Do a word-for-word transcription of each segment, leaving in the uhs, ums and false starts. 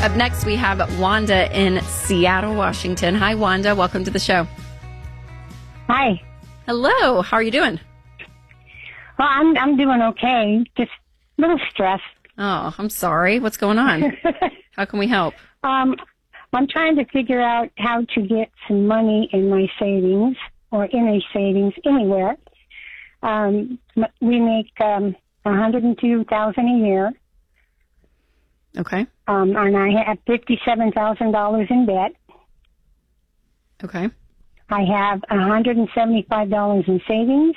Up next, we have Wanda in Seattle, Washington. Hi, Wanda. Welcome to the show. Hi. Hello. How are you doing? Well, I'm I'm doing okay. Just a little stressed. Oh, I'm sorry. What's going on? How can we help? Um, I'm trying to figure out how to get some money in my savings or in a savings anywhere. Um, we make um, one hundred two thousand dollars a year. Okay. Um, and I have fifty-seven thousand dollars in debt. Okay. I have one hundred seventy-five dollars in savings.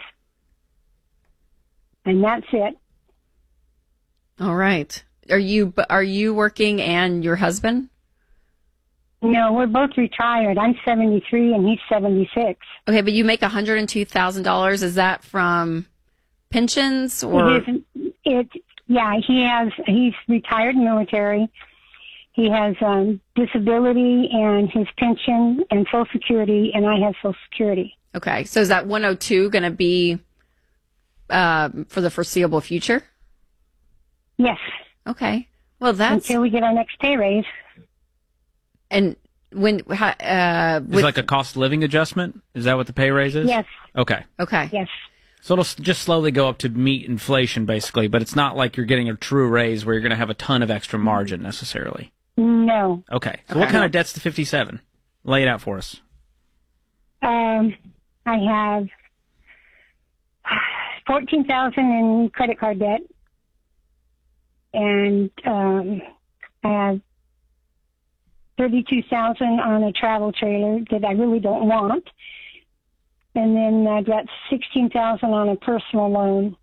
And that's it. All right. Are you are you working and your husband? No, we're both retired. I'm seventy-three and he's seventy-six. Okay, but you make one hundred two thousand dollars. Is that from pensions or? It is, it, yeah, he has, he's retired military. He has um, disability and his pension and Social Security, and I have Social Security. Okay, so is that one hundred two going to be um, for the foreseeable future? Yes. Okay. Well, that's until we get our next pay raise. And when uh, with, is it like a cost of living adjustment? Is that what the pay raise is? Yes. Okay. Okay. Yes. So it'll just slowly go up to meet inflation, basically, but it's not like you're getting a true raise where you're going to have a ton of extra margin necessarily. No. Okay. So okay. what kind of debt's the fifty-seven? Lay it out for us. Um, I have fourteen thousand in credit card debt, and um, I have thirty-two thousand on a travel trailer that I really don't want. And then I got sixteen thousand on a personal loan.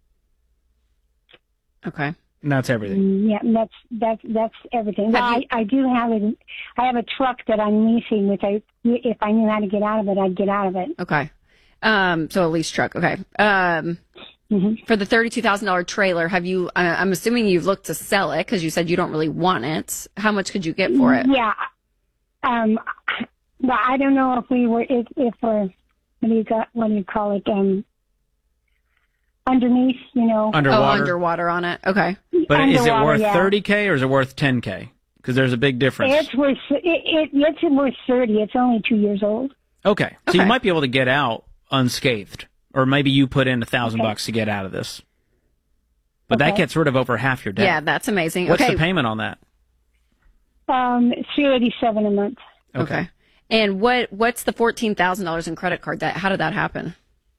Okay. And that's everything. Yeah, that's that's that's everything. Well, I, I do have a I have a truck that I'm leasing, which I if I knew how to get out of it, I'd get out of it. Okay. Um. So a lease truck. Okay. Um. Mm-hmm. For the thirty-two thousand dollar trailer, have you? Uh, I'm assuming you've looked to sell it because you said you don't really want it. How much could you get for it? Yeah. Um. Well, I don't know if we were if if we're what do you got? What do you call it? Um. Underneath, you know. Underwater. Oh, underwater on it. Okay. But underwater, is it worth yeah. thirty K or is it worth ten K? Because there's a big difference. It's worth it, it. It's worth thirty. It's only two years old. Okay. So okay. you might be able to get out unscathed, or maybe you put in a thousand okay. bucks to get out of this. But okay. that gets rid of over half your debt. Yeah, that's amazing. What's okay. the payment on that? Um, three eighty-seven a month. Okay. okay. And what what's the fourteen thousand dollars in credit card debt? How did that happen?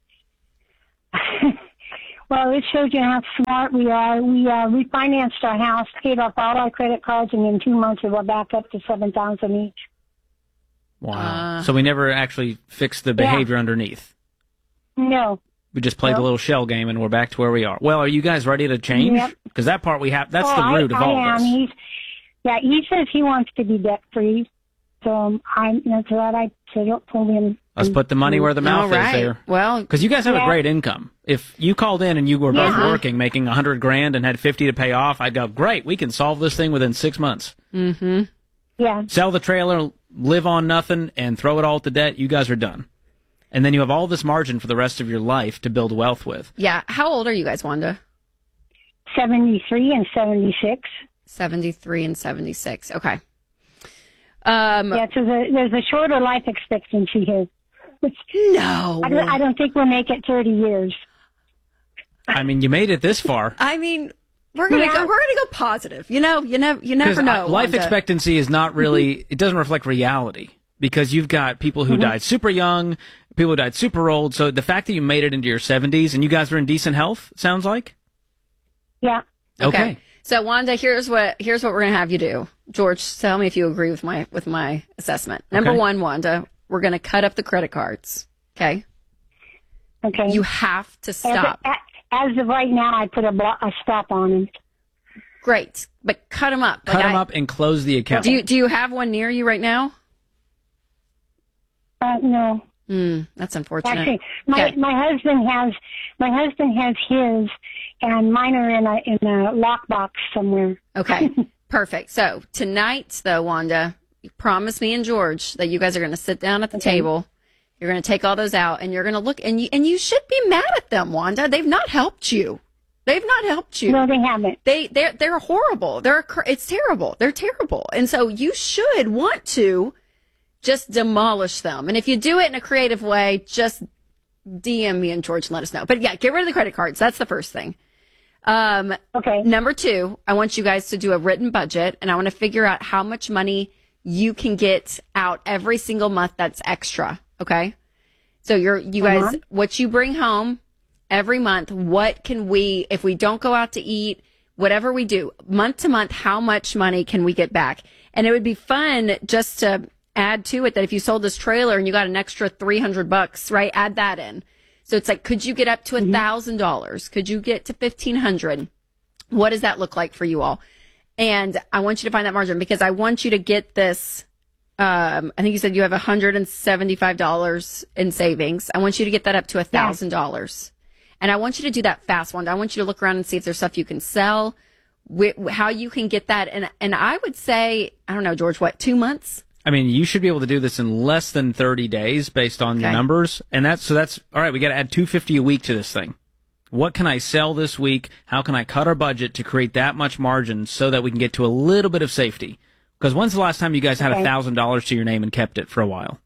Well, it shows you how smart we are. We uh, refinanced our house, paid off all our credit cards, and in two months we were back up to seven thousand each. Wow. Uh, so we never actually fixed the behavior yeah. underneath. No. We just played nope. a little shell game, and we're back to where we are. Well, are you guys ready to change? Yep. Because that part we have, that's oh, the root I, of all I am. of this. He's, yeah, he says he wants to be debt-free. So um, I, that's what I told him. Let's put the money where the mouth all right. is there. Well, because you guys have yeah. a great income. If you called in and you were both yeah. working, making a hundred grand and had fifty to pay off, I'd go, great, we can solve this thing within six months. Mm-hmm. Yeah. Sell the trailer, live on nothing, and throw it all to debt. You guys are done. And then you have all this margin for the rest of your life to build wealth with. Yeah. How old are you guys, Wanda? seventy-three and seventy-six. seventy-three and seventy-six. Okay. Um, yeah, so the, there's a shorter life expectancy here. No. I don't, I don't think we'll make it thirty years. I mean, you made it this far. I mean, we're gonna yeah. go. We're gonna go positive. You know, you never, you never know. Life Wanda. expectancy is not really. It doesn't reflect reality because you've got people who mm-hmm. died super young, people who died super old. So the fact that you made it into your seventies and you guys are in decent health, sounds like. Yeah. Okay. Okay. So Wanda, here's what here's what we're gonna have you do. George, tell me if you agree with my with my assessment. Number Okay. one, Wanda, we're gonna cut up the credit cards. Okay. Okay. You have to stop. As, as of right now, I put a, blo- a stop on it. Great, but cut them up. Cut Like them I- up and close the account. Do you do you have one near you right now? Uh, no. Hmm, that's unfortunate. Actually, my Okay. my husband has my husband has his, and mine are in a in a lockbox somewhere. Okay, perfect. So tonight, though, Wanda, you promise me and George that you guys are going to sit down at the Okay. table. You're going to take all those out, and you're going to look, and you and you should be mad at them, Wanda. They've not helped you. They've not helped you. No, they haven't. They they're they're horrible. They're it's terrible. They're terrible. And so you should want to just demolish them. And if you do it in a creative way, just D M me and George and let us know. But yeah, get rid of the credit cards. That's the first thing. Um, okay. Number two, I want you guys to do a written budget, and I want to figure out how much money you can get out every single month that's extra. Okay. So you're you guys, uh-huh. what you bring home every month, what can we, if we don't go out to eat, whatever we do, month to month, how much money can we get back? And it would be fun just to add to it that if you sold this trailer and you got an extra three hundred bucks, right? Add that in. So it's like, could you get up to a thousand dollars? Could you get to fifteen hundred? What does that look like for you all? And I want you to find that margin because I want you to get this. Um, I think you said you have one hundred seventy-five dollars in savings. I want you to get that up to a thousand dollars. And I want you to do that fast one. I want you to look around and see if there's stuff you can sell, wh- how you can get that. And and I would say, I don't know, George, what, two months? I mean, you should be able to do this in less than thirty days based on okay. your numbers. And that's, so that's, all right, we got to add two hundred fifty dollars a week to this thing. What can I sell this week? How can I cut our budget to create that much margin so that we can get to a little bit of safety? Because when's the last time you guys had a thousand dollars to your name and kept it for a while?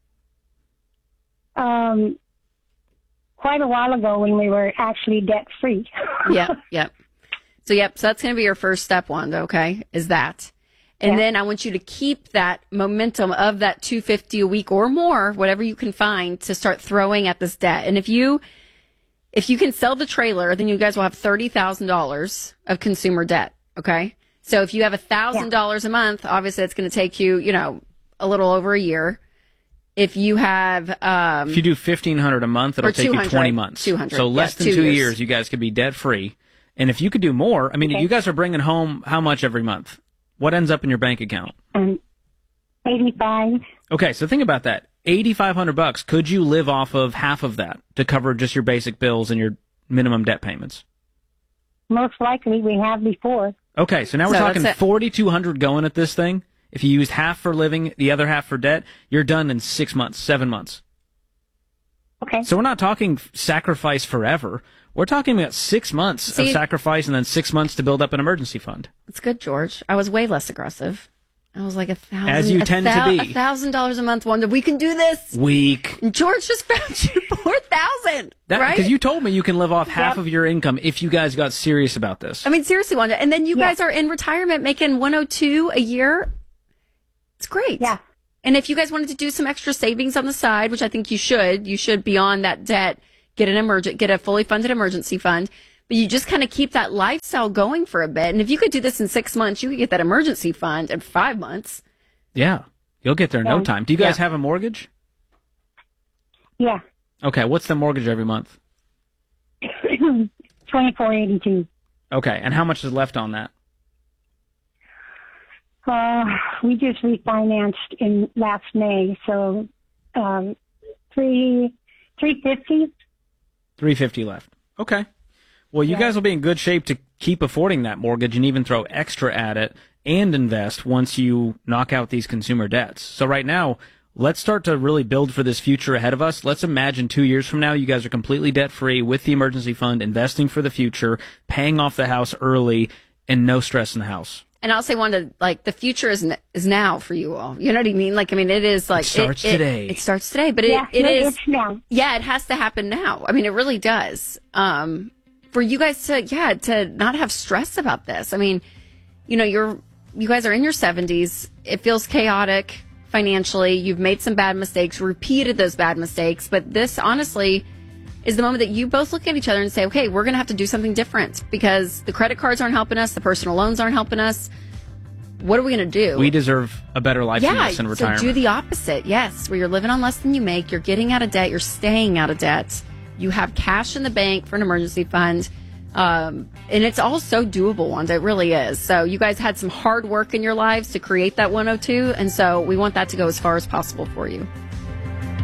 Um, quite a while ago when we were actually debt free. Yep, yep. So, yep, so that's going to be your first step, Wanda, okay, is that. And yeah. then I want you to keep that momentum of that two hundred fifty dollars a week or more, whatever you can find, to start throwing at this debt. And if you if you can sell the trailer, then you guys will have thirty thousand dollars of consumer debt, okay? So if you have one thousand dollars yeah. a month, obviously it's going to take you, you know, a little over a year. If you have... Um, if you do fifteen hundred dollars a month, it'll take you twenty months. two hundred So less yeah, than two, two years. years, you guys could be debt-free. And if you could do more, I mean, okay. you guys are bringing home how much every month? What ends up in your bank account? Um, eighty-five. Okay, so think about that. eighty-five hundred bucks. Could you live off of half of that to cover just your basic bills and your minimum debt payments? Most likely we have before. Okay, so now we're so talking forty-two hundred going at this thing. If you used half for living, the other half for debt, you're done in six months, seven months. Okay. So we're not talking sacrifice forever. We're talking about six months See, of sacrifice and then six months to build up an emergency fund. That's good, George. I was way less aggressive. I was like a thousand. As you tend thou- to be. A thousand dollars a month, Wanda. We can do this. Weak. And George just found you four thousand. Right? Because you told me you can live off half yep. of your income if you guys got serious about this. I mean, seriously, Wanda. And then you yeah. guys are in retirement making one hundred two a year. It's great. Yeah. And if you guys wanted to do some extra savings on the side, which I think you should, you should beyond that debt, get an emergent, get a fully funded emergency fund. But you just kind of keep that lifestyle going for a bit. And if you could do this in six months, you could get that emergency fund in five months. Yeah. You'll get there in no Yeah. time. Do you guys Yeah. have a mortgage? Yeah. Okay. What's the mortgage every month? twenty-four eighty-two. Okay. And how much is left on that? Uh, we just refinanced in last May, so um, three three fifty. three fifty left. Okay. Well, you Yeah. guys will be in good shape to keep affording that mortgage and even throw extra at it and invest once you knock out these consumer debts. So right now, let's start to really build for this future ahead of us. Let's imagine two years from now, you guys are completely debt-free with the emergency fund, investing for the future, paying off the house early, and no stress in the house. And I'll say one to like the future is n- is now for you all. You know what I mean? Like I mean, it is like it starts it, today. It, it starts today, but it Yeah, it no, is it's now. Yeah, it has to happen now. I mean, it really does. Um, for you guys to yeah to not have stress about this. I mean, you know, you're you guys are in your seventies. It feels chaotic financially. You've made some bad mistakes, repeated those bad mistakes, but this honestly is the moment that you both look at each other and say, okay, we're going to have to do something different because the credit cards aren't helping us. The personal loans aren't helping us. What are we going to do? We deserve a better life yeah, than this in retirement. So do the opposite. Yes, where you're living on less than you make. You're getting out of debt. You're staying out of debt. You have cash in the bank for an emergency fund. Um, and it's all so doable, Wanda. It really is. So you guys had some hard work in your lives to create that one oh two. And so we want that to go as far as possible for you.